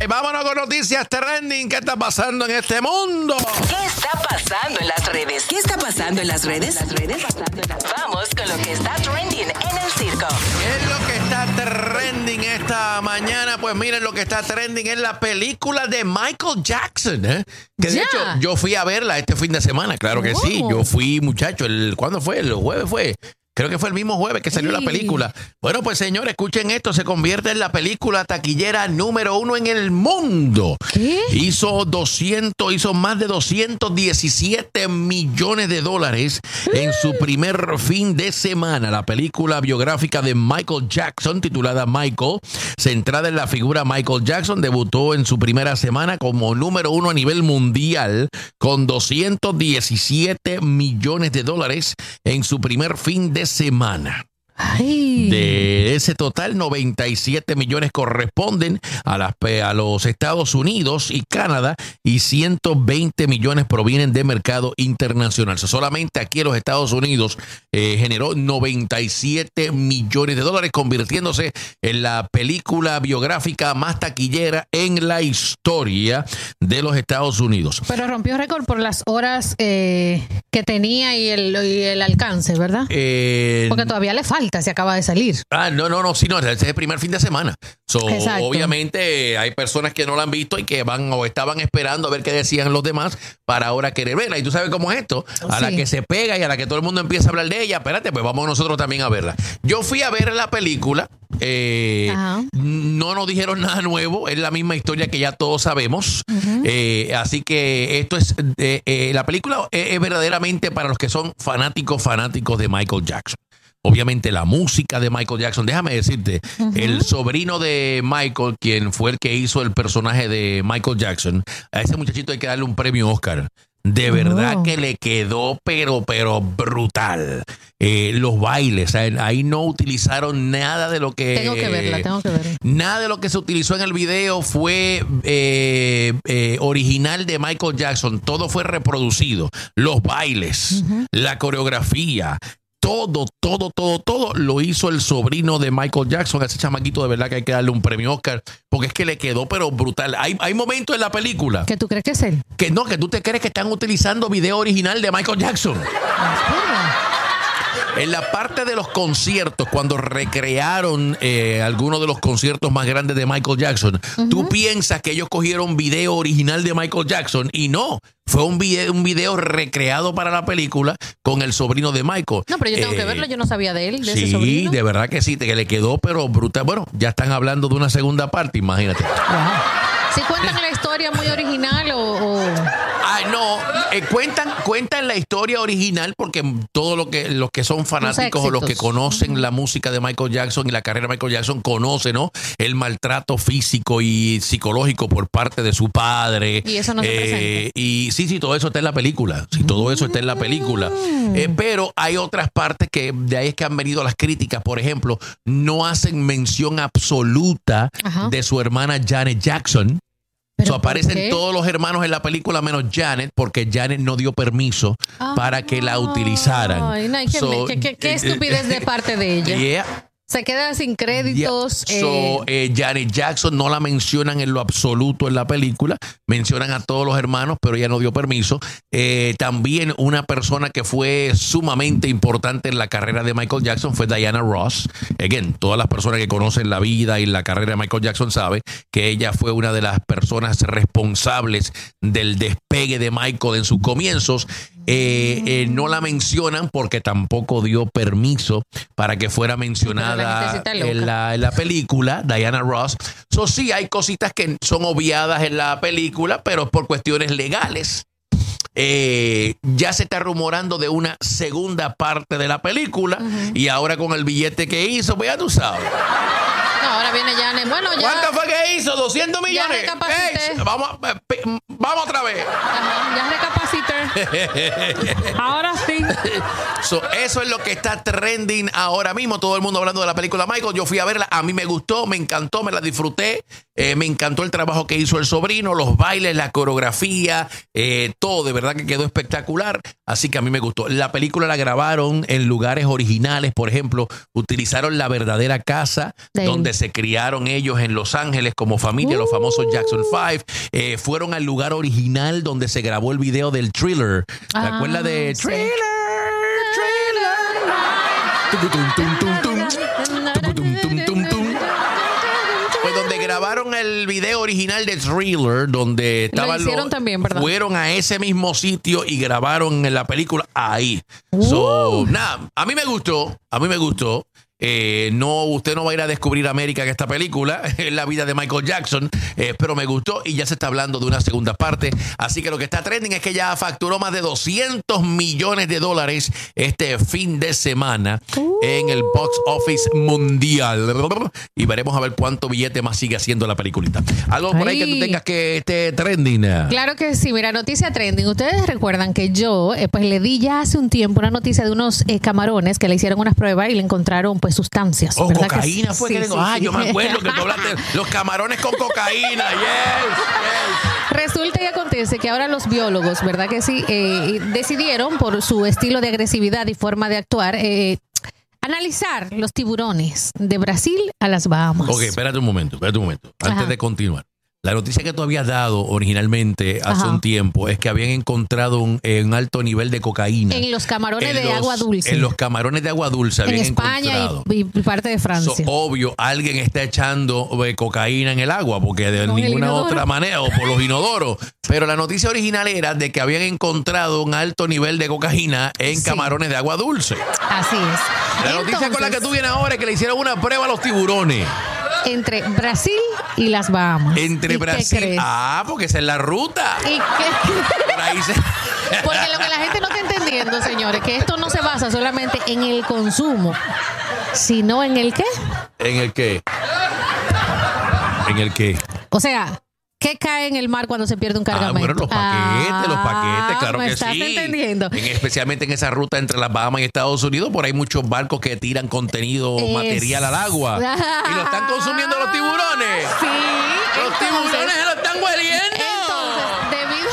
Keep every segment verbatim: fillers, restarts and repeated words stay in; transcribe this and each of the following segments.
Vámonos con noticias trending. ¿Qué está pasando en este mundo? ¿Qué está pasando en las redes? ¿Qué está pasando en las redes? Vamos con lo que está trending en el circo. ¿Qué es lo que está trending esta mañana? Pues miren, lo que está trending es la película de Michael Jackson, ¿eh? Que de Ya. hecho yo fui a verla este fin de semana, claro que sí. ¿Cómo? Yo fui, muchacho, el, ¿cuándo fue? El jueves fue. Creo que fue el mismo jueves que salió Sí. la película. Bueno, pues señores, escuchen esto. Se convierte en la película taquillera número uno en el mundo. ¿Qué? Hizo doscientos, hizo más de doscientos diecisiete millones de dólares en su primer fin de semana. La película biográfica de Michael Jackson, titulada Michael, centrada en la figura Michael Jackson, debutó en su primera semana como número uno a nivel mundial con doscientos diecisiete millones de dólares en su primer fin de semana. Ay. De ese total, noventa y siete millones corresponden a, las, a los Estados Unidos y Canadá y ciento veinte millones provienen de mercado internacional. So, solamente aquí en los Estados Unidos eh, generó noventa y siete millones de dólares, convirtiéndose en la película biográfica más taquillera en la historia de los Estados Unidos. Pero rompió récord por las horas eh, que tenía y el, y el alcance, ¿verdad? Eh, Porque todavía le falta, se acaba de salir. Ah, no, no, no, sí, no, ese es el primer fin de semana. So, Exacto. obviamente hay personas que no la han visto y que van o estaban esperando a ver qué decían los demás para ahora querer verla. Y tú sabes cómo es esto, a la Sí. que se pega y a la que todo el mundo empieza a hablar de ella, espérate, pues vamos nosotros también a verla. Yo fui a ver la película, eh, Ajá. no nos dijeron nada nuevo, es la misma historia que ya todos sabemos. Eh, así que esto es, eh, eh, la película es, es verdaderamente para los que son fanáticos, fanáticos de Michael Jackson. Obviamente la música de Michael Jackson, déjame decirte, uh-huh. el sobrino de Michael, quien fue el que hizo el personaje de Michael Jackson, a ese muchachito hay que darle un premio Oscar. De verdad Oh. que le quedó pero, pero brutal. Eh, los bailes, ahí no utilizaron nada de lo que... Tengo que verla, tengo que verla. Nada de lo que se utilizó en el video fue eh, eh, original de Michael Jackson. Todo fue reproducido. Los bailes, uh-huh. la coreografía, todo, todo, todo, todo lo hizo el sobrino de Michael Jackson. A ese chamaquito de verdad que hay que darle un premio Oscar porque es que le quedó pero brutal. Hay, hay momentos en la película ¿Que tú crees que es él? que no, que tú te crees que están utilizando video original de Michael Jackson. En la parte de los conciertos, cuando recrearon eh, algunos de los conciertos más grandes de Michael Jackson, uh-huh. tú piensas que ellos cogieron video original de Michael Jackson y no, fue un video, un video recreado para la película con el sobrino de Michael. No, pero yo tengo eh, que verlo, yo no sabía de él, de sí, ese sobrino. de verdad que sí, que le quedó pero brutal. Bueno, ya están hablando de una segunda parte, imagínate. Wow. ¿Sí cuentan la historia muy original o...? o... Ay, no, eh, cuentan, cuentan la historia original porque todo lo que los que son fanáticos o los que conocen la música de Michael Jackson y la carrera de Michael Jackson conocen, ¿no? El maltrato físico y psicológico por parte de su padre. Y eso no se eh, presenta. Y sí, sí, todo eso está en la película. Sí, todo eso está en la película. Eh, pero hay otras partes que de ahí es que han venido las críticas. Por ejemplo, no hacen mención absoluta Ajá. de su hermana Janet Jackson. So, aparecen todos los hermanos en la película menos Janet porque Janet no dio permiso ah, para que la utilizaran. Ay, no, qué, so, qué, qué, qué estupidez de parte de ella. Yeah. Se queda sin créditos. Yeah. So, eh, eh, Janet Jackson no la mencionan en lo absoluto en la película. Mencionan a todos los hermanos, pero ella no dio permiso. Eh, también una persona que fue sumamente importante en la carrera de Michael Jackson fue Diana Ross. Again, todas las personas que conocen la vida y la carrera de Michael Jackson saben que ella fue una de las personas responsables del despegue de Michael en sus comienzos. Eh, eh, no la mencionan porque tampoco dio permiso para que fuera mencionada en la, en la película, Diana Ross. So, sí, hay cositas que son obviadas en la película, pero por cuestiones legales. Eh, ya se está rumorando de una segunda parte de la película uh-huh. y ahora con el billete que hizo, pues ya tú sabes. No, ahora viene Janet. Bueno, ya. ¿Cuánto fue que hizo? ¿doscientos millones? Ya recapacité. Hey, vamos, vamos otra vez. Ajá, ya recapacité. Ahora sí. So, eso es lo que está trending ahora mismo. Todo el mundo hablando de la película Michael. Yo fui a verla. A mí me gustó, me encantó, me la disfruté. Eh, me encantó el trabajo que hizo el sobrino, los bailes, la coreografía, eh, todo, de verdad que quedó espectacular. Así que a mí me gustó. La película la grabaron en lugares originales, por ejemplo, utilizaron la verdadera casa de donde él. se criaron ellos en Los Ángeles como familia, uh. los famosos Jackson Five. Eh, fueron al lugar original donde se grabó el video del Thriller. ¿Te ah, acuerdas de sí. Thriller? Pues donde grabaron el video original de Thriller, donde estaban lo hicieron los, también, ¿verdad? Fueron a ese mismo sitio y grabaron en la película ahí. Uh. So, nada, a mí me gustó, a mí me gustó. Eh, no, usted no va a ir a descubrir América en esta película, es la vida de Michael Jackson, eh, pero me gustó y ya se está hablando de una segunda parte. Así que lo que está trending es que ya facturó más de doscientos millones de dólares este fin de semana uh. en el box office mundial. Y veremos a ver cuánto billete más sigue haciendo la peliculita. Algo por ahí Ay. que tú tengas que esté trending. Claro que sí, mira, noticia trending. Ustedes recuerdan que yo eh, pues le di ya hace un tiempo una noticia de unos eh, camarones que le hicieron unas pruebas y le encontraron pues sustancias. Oh, ¿verdad cocaína que fue sí? que Sí, digo, sí, ah, sí. yo me acuerdo que tú hablaste los camarones con cocaína. Yes, yes. Resulta y acontece que ahora los biólogos, ¿verdad que sí? Eh, decidieron por su estilo de agresividad y forma de actuar, eh, analizar los tiburones de Brasil a las Bahamas. Ok, espérate un momento, espérate un momento, antes Ajá. de continuar. La noticia que tú habías dado originalmente hace Ajá. un tiempo es que habían encontrado un, eh, un alto nivel de cocaína. En los camarones En de los- agua dulce. En los camarones de agua dulce En habían España encontrado. y, y parte de Francia. So, obvio, alguien está echando eh, cocaína en el agua, porque de Con el ninguna inodoro. otra manera, o por los inodoros. Pero la noticia original era de que habían encontrado un alto nivel de cocaína en Sí. camarones de agua dulce. Así es. La noticia con la que Entonces, tú vienes ahora es que le hicieron una prueba a los tiburones. entre Brasil y las Bahamas. Entre ¿Y Brasil. ¿Qué crees? Ah, porque esa es la ruta. ¿Y qué? Por ahí se... Porque lo que la gente no está entendiendo, señores, que esto no se basa solamente en el consumo, sino en el qué. ¿En el qué? ¿En el qué? O sea, ¿qué cae en el mar cuando se pierde un Ah, cargamento? bueno, los paquetes, los paquetes, claro ¿me que estás sí. entendiendo? En- especialmente en esa ruta entre las Bahamas y Estados Unidos, por ahí hay muchos barcos que tiran contenido Es- material al agua. Y lo están consumiendo los tiburones. Sí. Los entonces- tiburones se lo están hueliendo. Entonces, debido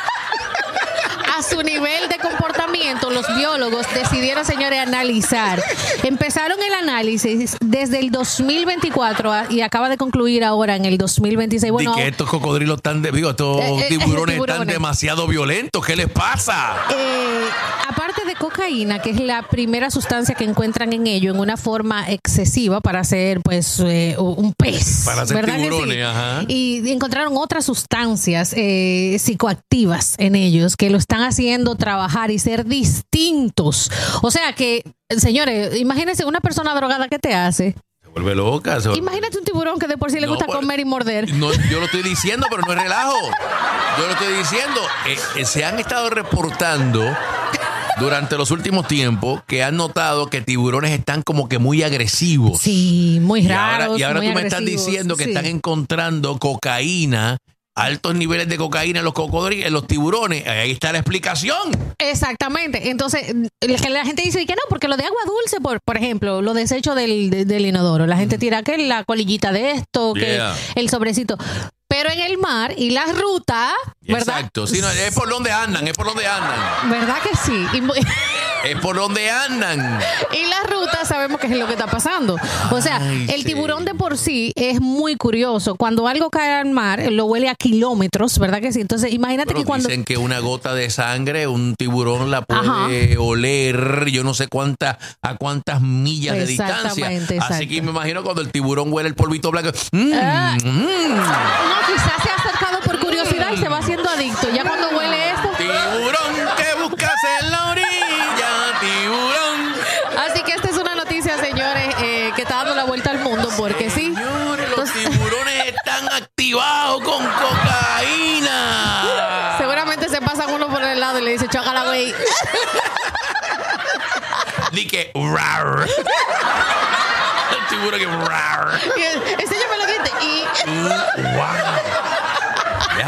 a su nivel de comportamiento, los biólogos decidieron, señores, analizar. Empezaron el análisis desde el dos mil veinticuatro a- y acaba de concluir ahora en el dos mil veintiséis. Bueno, y que estos cocodrilos están, de, digo, estos Eh, eh, tiburones, tiburones. están demasiado violentos. ¿Qué les pasa? Eh, aparte de cocaína, que es la primera sustancia que encuentran en ello en una forma excesiva para hacer pues eh, un pez, Para hacer ¿verdad que tiburones, sí? ajá. Y encontraron otras sustancias eh, psicoactivas en ellos que lo están haciendo trabajar y ser distintos. O sea que, señores, imagínense una persona drogada que te hace. Se vuelve loca. Se vuelve... Imagínate un tiburón que de por sí le No, gusta por- comer y morder. No, yo lo estoy diciendo, pero no es relajo. Yo lo estoy diciendo. Eh, eh, se han estado reportando durante los últimos tiempos que han notado que tiburones están como que muy agresivos. Sí, muy Y raros. ahora, y ahora muy tú me estás agresivos. diciendo que Sí. están encontrando cocaína, altos niveles de cocaína en los cocodrilos, en los tiburones. Ahí está la explicación. Exactamente. Entonces, la la gente dice que no, porque lo de agua dulce, por, por ejemplo, los desechos del, de- del inodoro. La gente tira que la colillita de esto, que Yeah. el sobrecito. Pero en el mar y la ruta, ¿verdad? Exacto. Sí, no, es por donde andan, es por donde andan. ¿Verdad que sí? Y, mu- Es por donde andan. y la ruta sabemos que es lo que está pasando. O sea, Ay, el sí. tiburón de por sí es muy curioso. Cuando algo cae al mar, lo huele a kilómetros, ¿verdad que sí? Entonces, imagínate Pero que cuando... dicen que una gota de sangre, un tiburón la puede oler, yo no sé cuántas, a cuántas millas de distancia. Exactamente, Así exacto. que me imagino cuando el tiburón huele el polvito blanco. mm, Ah. mm. No, quizás se ha acercado por curiosidad y se va haciendo adicto. Ya cuando huele esto... Tiburón que buscas en la orilla, tiburón. Así que esta es una noticia, señores, eh, que está dando la vuelta al mundo, porque sí. Señores, los Entonces- tiburones están activados con cocaína. Seguramente se pasan uno por el lado y le dice, chócala, güey. Di que rar. El tiburón que rar. Y él, enséñame los dientes. Y Uh, wow. Deja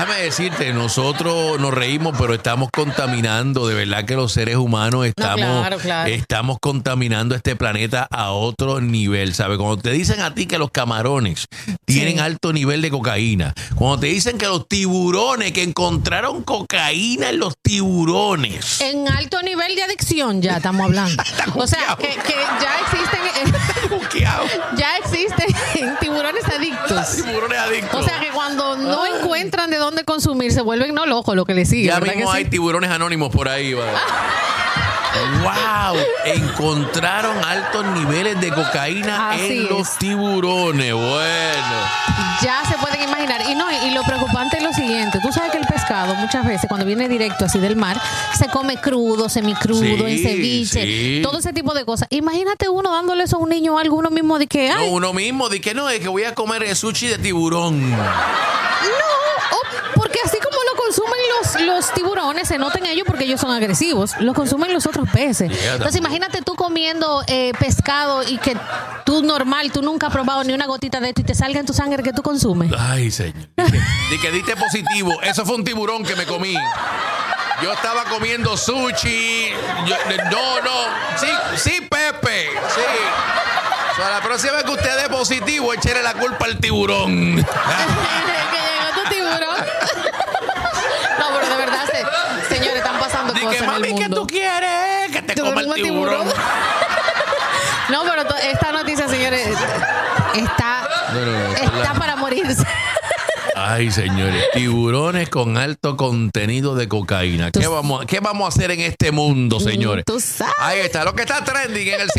déjame decirte, nosotros nos reímos, pero estamos contaminando. De verdad que los seres humanos estamos, No, claro, claro. estamos contaminando este planeta a otro nivel, ¿sabes? Cuando te dicen a ti que los camarones tienen Sí. alto nivel de cocaína, cuando te dicen que los tiburones, que encontraron cocaína en los tiburones. En alto nivel de adicción ya estamos hablando. O sea, que, que ya existen eh, Buqueado. ya existen tiburones adictos. Tiburones adictos. O sea, que cuando no encuentran de dónde consumir, se vuelven no locos lo que les sigue. ya ¿verdad mismo que hay sí? tiburones anónimos por ahí. ¿Vale? ¡Wow! Encontraron altos niveles de cocaína Así en los es. tiburones. Bueno. Ya se pueden imaginar. Y no, y lo preocupante es lo siguiente. Tú sabes que el pescado muchas veces cuando viene directo así del mar, se come crudo, semicrudo, Sí, en ceviche, sí. todo ese tipo de cosas. Imagínate uno dándole eso a un niño o algo, uno mismo de que, No, ay, uno mismo, de que no, es que voy a comer el sushi de tiburón. no, o- porque así como lo consumen los, los tiburones, se notan ellos porque ellos son agresivos, lo consumen los otros peces. Yeah, Entonces imagínate tú comiendo eh, pescado y que tú normal, tú nunca has probado ni una gotita de esto y te salga en tu sangre que tú consumes. Ay, señor. De que, de que diste positivo. Eso fue un tiburón que me comí. Yo estaba comiendo sushi. Yo- no, no. Sí, sí, Pepe. Sí. O sea, la próxima vez que usted dé positivo, échele la culpa al tiburón. Que llegó tu tiburón. No, pero de verdad, se- señores, están pasando Dije, cosas en mami, el ¿qué mundo. tú quieres? Que te Que coma el duerma tiburón. No, pero to- esta noticia, señores, está, No, no, no, esta es está la- para morirse. Ay, señores, tiburones con alto contenido de cocaína. ¿Qué vamos, a- qué vamos a hacer en este mundo, señores? Tú sabes. Ahí está, lo que está trending en el